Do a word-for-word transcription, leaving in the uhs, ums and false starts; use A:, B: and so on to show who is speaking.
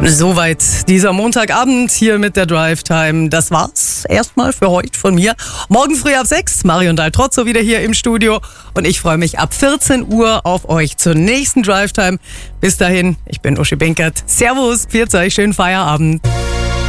A: Soweit dieser Montagabend hier mit der Drive Time. Das war's erstmal für heute von mir. Morgen früh ab sechs, Marion Daltrozzo wieder hier im Studio. Und ich freue mich ab vierzehn Uhr auf euch zur nächsten Drive Time. Bis dahin, ich bin Uschi Binkert. Servus, pfiat euch, schönen Feierabend.